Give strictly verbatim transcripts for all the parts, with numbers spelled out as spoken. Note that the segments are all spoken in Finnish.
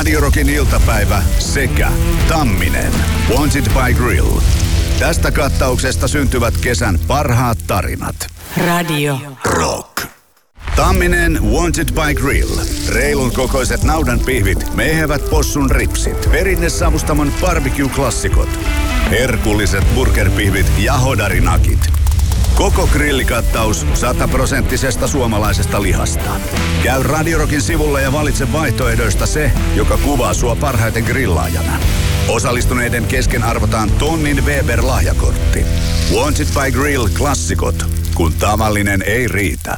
Radio Rockin iltapäivä sekä Tamminen. Wanted by Grill. Tästä kattauksesta syntyvät kesän parhaat tarinat. Radio Rock. Tamminen Wanted by Grill. Reilun kokoiset naudanpihvit, mehevät possun ripsit, perinnesavustamon barbecue-klassikot, herkulliset burgerpihvit ja hodarinakit. Koko grillikattaus sataprosenttisesta suomalaisesta lihasta. Käy Radio Rockin sivulla ja valitse vaihtoehdoista se, joka kuvaa sua parhaiten grillaajana. Osallistuneiden kesken arvotaan tonnin Weber-lahjakortti. Wanted by Grill -klassikot, kun tavallinen ei riitä.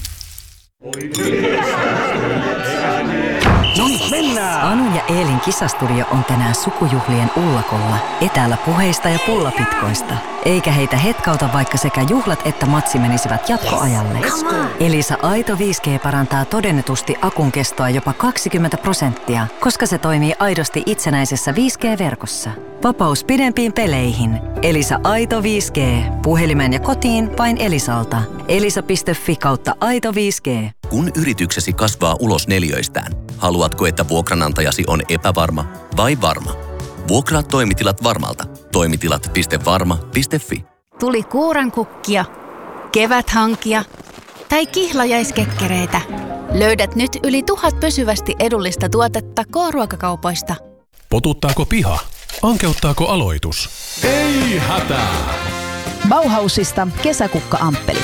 No niin, mennään! Anu ja Eelin kisastudio on tänään sukujuhlien ullakolla, etäällä puheista ja pullapitkoista. Eikä heitä hetkauta, vaikka sekä juhlat että matsi menisivät jatkoajalle. Elisa Aito viisi G parantaa todennetusti akun kestoa jopa kaksikymmentä prosenttia, koska se toimii aidosti itsenäisessä viisi G-verkossa. Vapaus pidempiin peleihin. Elisa Aito viisi G. Puhelimeen ja kotiin vain Elisalta. elisa piste fi kautta aito viisi G. Kun yrityksesi kasvaa ulos neliöistään, haluatko, että vuokranantajasi on epävarma vai varma? Vuokraa toimitilat Varmalta. Toimitilat piste varma piste fi. Tuli kuurankukkia, keväthankia tai kihlajaiskekkereitä. Löydät nyt yli tuhat pysyvästi edullista tuotetta K-ruokakaupoista. Potuttaako piha? Ankeuttaako aloitus? Ei hätää! Bauhausista kesäkukka-amppeli.